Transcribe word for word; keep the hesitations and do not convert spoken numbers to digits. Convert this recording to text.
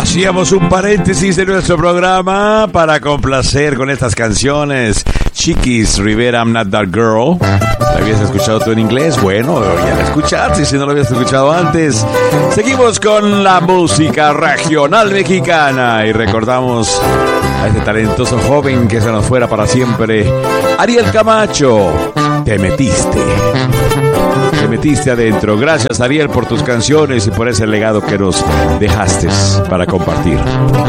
Hacíamos un paréntesis de nuestro programa para complacer con estas canciones. Chiquis Rivera, I'm Not That Girl. ¿La habías escuchado tú en inglés? Bueno, ya la escuchaste si no lo habías escuchado antes. Seguimos con la música regional mexicana y recordamos a este talentoso joven que se nos fuera para siempre, Ariel Camacho. Te metiste. Te metiste adentro. Gracias, Ariel, por tus canciones y por ese legado que nos dejaste para compartir.